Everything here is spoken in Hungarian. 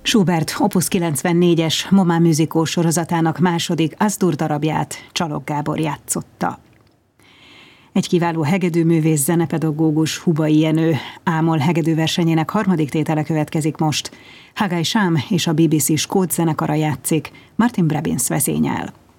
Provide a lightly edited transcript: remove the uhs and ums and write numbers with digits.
Schubert Opus 94-es Momá Musicó sorozatának második Astur darabját Csalog Gábor játszotta. Egy kiváló hegedűművész, zenepedagógus, Hubai Jenő ámol hegedűversenyének harmadik tétele következik most. Haggai Sám és a BBC Skót zenekara játszik, Martin Brabins vezényel.